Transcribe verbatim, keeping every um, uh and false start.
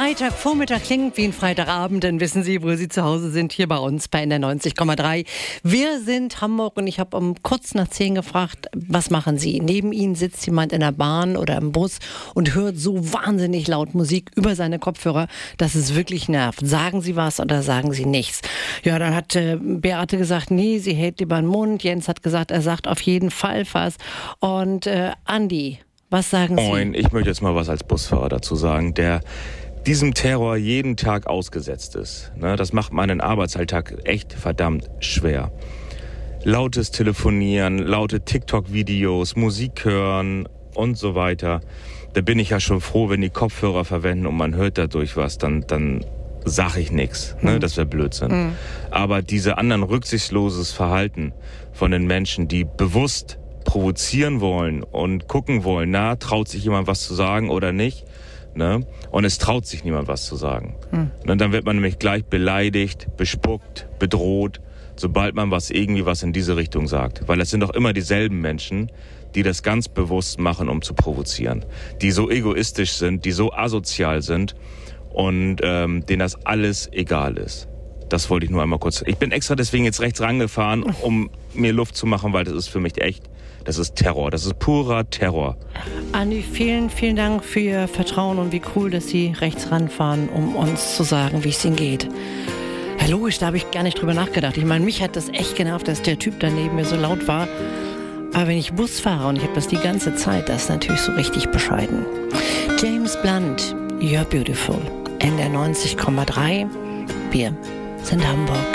Freitagvormittag klingt wie ein Freitagabend, dann wissen Sie, wo Sie zu Hause sind, hier bei uns bei N D R neunzig Komma drei. Wir sind Hamburg und ich habe um kurz nach zehn gefragt, was machen Sie? Neben Ihnen sitzt jemand in der Bahn oder im Bus und hört so wahnsinnig laut Musik über seine Kopfhörer, dass es wirklich nervt. Sagen Sie was oder sagen Sie nichts? Ja, dann hat äh, Beate gesagt, nee, sie hält lieber den Mund. Jens hat gesagt, er sagt auf jeden Fall was. Und äh, Andi, was sagen Sie? Moin, ich möchte jetzt mal was als Busfahrer dazu sagen, der diesem Terror jeden Tag ausgesetzt ist. Ne, das macht meinen Arbeitsalltag echt verdammt schwer. Lautes Telefonieren, laute TikTok-Videos, Musik hören und so weiter. Da bin ich ja schon froh, wenn die Kopfhörer verwenden und man hört dadurch was, dann, dann sag ich nichts. Ne? Mhm. Das wäre Blödsinn. Mhm. Aber diese anderen rücksichtsloses Verhalten von den Menschen, die bewusst provozieren wollen und gucken wollen, na, traut sich jemand was zu sagen oder nicht? Ne? Und es traut sich niemand was zu sagen. Hm. Und dann wird man nämlich gleich beleidigt, bespuckt, bedroht, sobald man was irgendwie was in diese Richtung sagt. Weil es sind doch immer dieselben Menschen, die das ganz bewusst machen, um zu provozieren. Die so egoistisch sind, die so asozial sind und ähm, denen das alles egal ist. Das wollte ich nur einmal kurz. Ich bin extra deswegen jetzt rechts rangefahren, um mir Luft zu machen, weil das ist für mich echt, das ist Terror. Das ist purer Terror. Andi, vielen, vielen Dank für Ihr Vertrauen und wie cool, dass Sie rechts ranfahren, um uns zu sagen, wie es Ihnen geht. Ja, logisch, da habe ich gar nicht drüber nachgedacht. Ich meine, mich hat das echt genervt, dass der Typ daneben mir so laut war. Aber wenn ich Bus fahre und ich habe das die ganze Zeit, das ist natürlich so richtig bescheiden. James Blunt, You're Beautiful. N D R neunzig Komma drei. Wir sind Hamburg.